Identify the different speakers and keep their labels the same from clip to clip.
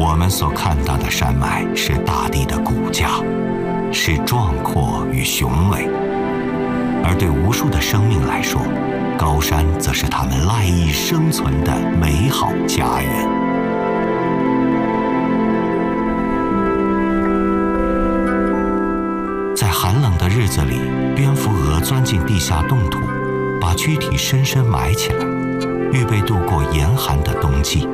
Speaker 1: 我们所看到的山脉是大地的骨架，是壮阔与雄伟；而对无数的生命来说，高山则是他们赖以生存的美好家园。在寒冷的日子里，蝙蝠蛾钻进地下冻土，把躯体深深埋起来，预备度过严寒的冬季。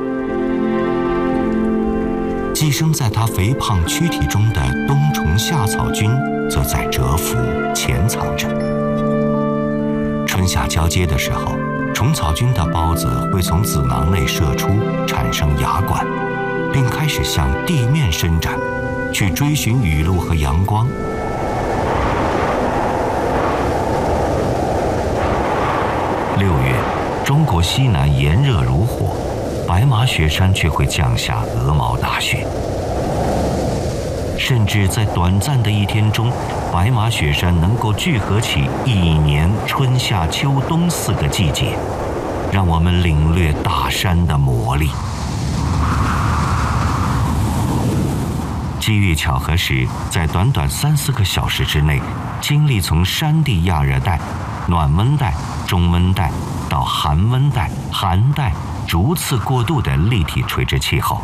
Speaker 1: 寄生在它肥胖躯体中的冬虫夏草菌，则在蛰伏潜藏着。春夏交接的时候，虫草菌的孢子会从子囊内射出，产生芽管，并开始向地面伸展，去追寻雨露和阳光。6月，中国西南炎热如火，白马雪山却会降下鹅毛大雪。甚至在短暂的一天中，白马雪山能够聚合起一年春夏秋冬4个季节，让我们领略大山的魔力。机遇巧合时，在短短3、4个小时之内，经历从山地亚热带、暖温带、中温带到寒温带、寒带逐次过渡的立体垂直气候。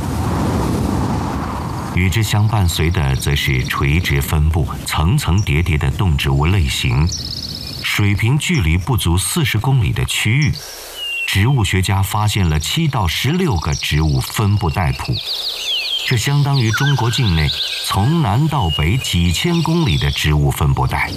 Speaker 1: 与之相伴随的则是垂直分布、层层叠叠的动植物类型。水平距离不足40公里的区域，植物学家发现了7到16个植物分布带谱，这相当于中国境内从南到北几千公里的植物分布带。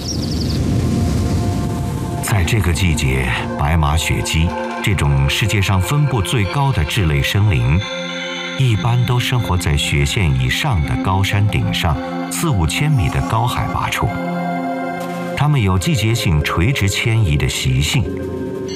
Speaker 1: 在这个季节，白马雪鸡这种世界上分布最高的雉类生灵，一般都生活在雪线以上的高山顶上4、5千米的高海拔处。它们有季节性垂直迁移的习性，